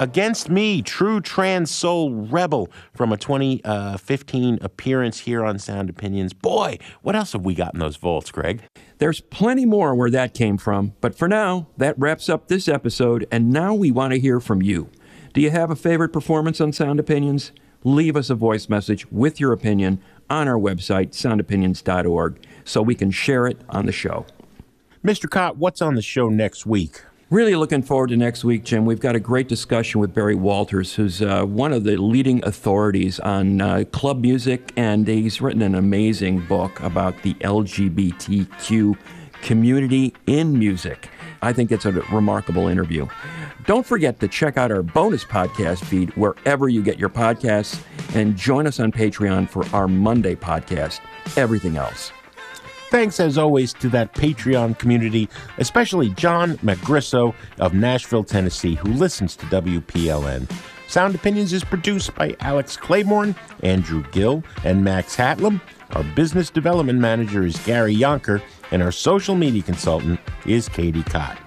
Against Me, True Trans Soul Rebel from a 2015 appearance here on Sound Opinions. Boy, what else have we got in those vaults, Greg? There's plenty more where that came from, but for now, that wraps up this episode, and now we want to hear from you. Do you have a favorite performance on Sound Opinions? Leave us a voice message with your opinion on our website, soundopinions.org, so we can share it on the show. Mr. Cott, what's on the show next week? Really looking forward to next week, Jim. We've got a great discussion with Barry Walters, who's one of the leading authorities on club music, and he's written an amazing book about the LGBTQ community in music. I think it's a remarkable interview. Don't forget to check out our bonus podcast feed wherever you get your podcasts, and join us on Patreon for our Monday podcast, Everything Else. Thanks, as always, to that Patreon community, especially John McGrisso of Nashville, Tennessee, who listens to WPLN. Sound Opinions is produced by Alex Claiborne, Andrew Gill, and Max Hatlam. Our business development manager is Gary Yonker, and our social media consultant is Katie Cott.